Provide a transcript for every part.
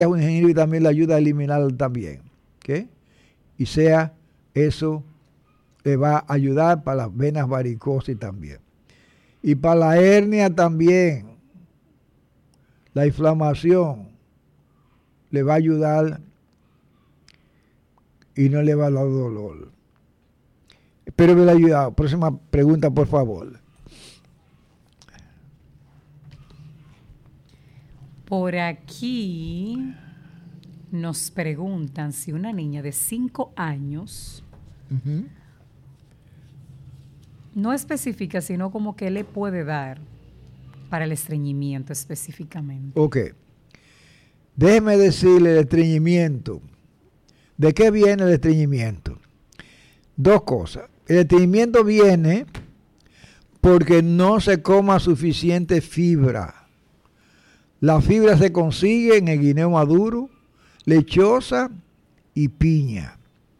ajo y jengibre también le ayuda a eliminar también. ¿Ok? Y sea eso le va a ayudar para las venas varicosas también. Y para la hernia también, la inflamación le va a ayudar y no le va a dar dolor. Espero haberle ayudado. Próxima pregunta, por favor. Por aquí nos preguntan si una niña de 5 años, no específica, sino como que le puede dar para el estreñimiento específicamente. Ok. Déjeme decirle el estreñimiento. ¿De qué viene el estreñimiento? Dos cosas. El estreñimiento viene porque no se coma suficiente fibra. La fibra se consigue en el guineo maduro, lechosa y piña.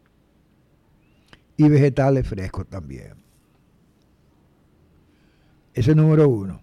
Y vegetales frescos también. Ese es el número uno.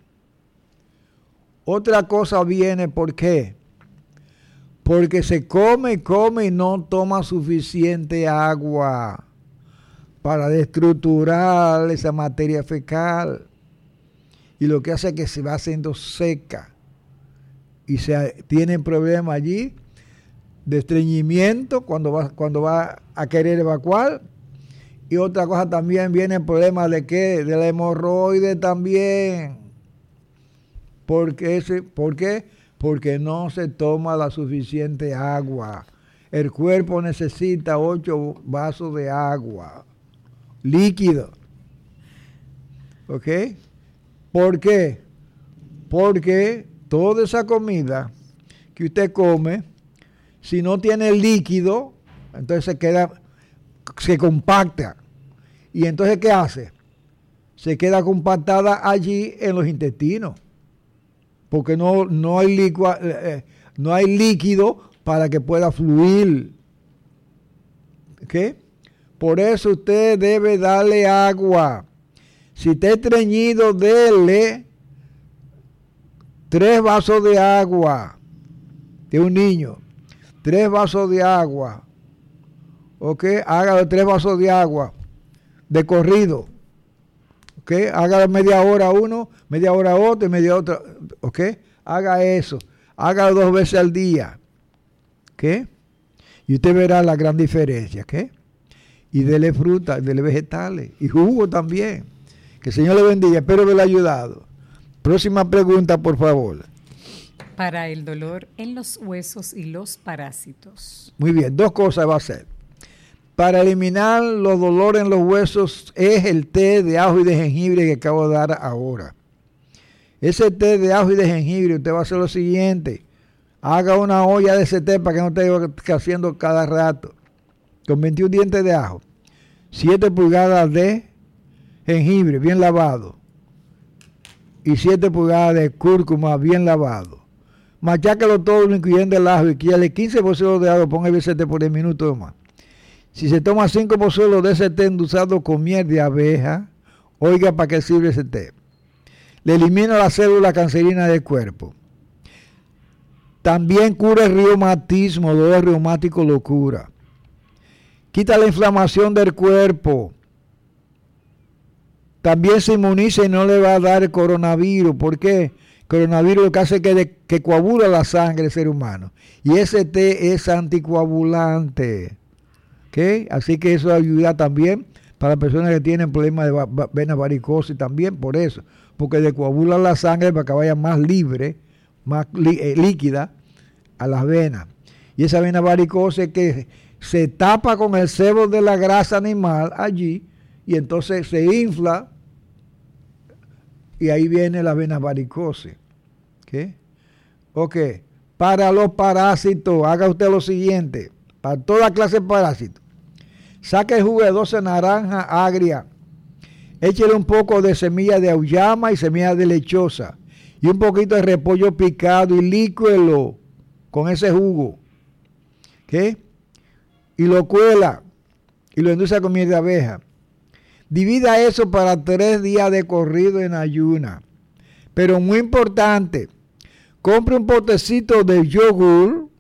Otra cosa viene, ¿por qué? Porque se come y no toma suficiente agua para destructurar esa materia fecal. Y lo que hace es que se va haciendo seca. Y tienen problemas allí de estreñimiento cuando va a querer evacuar. Y otra cosa también viene problemas de ¿qué? De la hemorroide también. ¿Por qué? Porque no se toma la suficiente agua. El cuerpo necesita 8 vasos de agua líquido. ¿Ok? ¿Por qué? Porque toda esa comida que usted come, si no tiene líquido, entonces se compacta. Y entonces, ¿qué hace? Se queda compactada allí en los intestinos. Porque no hay líquido para que pueda fluir. ¿Ok? Por eso usted debe darle agua. Si está estreñido, dele 3 vasos de agua de un niño. 3 vasos de agua. ¿Ok? Hágalo 3 vasos de agua de corrido. ¿Ok? Hágalo media hora uno, media hora otro y media otra. ¿Ok? Haga eso. Hágalo 2 veces al día. ¿Ok? Y usted verá la gran diferencia. ¿Ok? Y dele fruta, dele vegetales y jugo también. Que el Señor le bendiga. Espero haberle ayudado. Próxima pregunta, por favor. Para el dolor en los huesos y los parásitos. Muy bien, 2 cosas va a hacer. Para eliminar los dolores en los huesos es el té de ajo y de jengibre que acabo de dar ahora. Ese té de ajo y de jengibre, usted va a hacer lo siguiente. Haga una olla de ese té para que no esté haciendo cada rato. Con 21 dientes de ajo. 7 pulgadas de jengibre bien lavado. Y 7 pulgadas de cúrcuma bien lavado. Machácalo todo, incluyendo el ajo, y quítale 15 porciones de agua, ponga ese té por 10 minutos o más. Si se toma 5 porciones de ese té endulzado con miel de abeja, oiga para qué sirve ese té. Le elimina la célula cancerina del cuerpo. También cura el reumatismo, dolor reumático lo cura. Quita la inflamación del cuerpo. También se inmuniza y no le va a dar el coronavirus. ¿Por qué? El coronavirus lo que hace es que coagula la sangre del ser humano. Y ese té es anticoagulante. ¿Okay? Así que eso ayuda también para personas que tienen problemas de venas varicosas también por eso. Porque decoagula la sangre para que vaya más libre, más líquida a las venas. Y esa vena varicosa es que se tapa con el sebo de la grasa animal allí y entonces se infla y ahí viene la vena varicose. ¿Okay? Ok. Para los parásitos, haga usted lo siguiente. Para toda clase de parásitos. Saque el jugo de 12 naranjas agria. Échele un poco de semilla de auyama y semilla de lechosa. Y un poquito de repollo picado y lícuelo con ese jugo. ¿Ok? Y lo cuela. Y lo endulza con miel de abeja. Divida eso para 3 días de corrido en ayuna. Pero muy importante, compre un potecito de yogur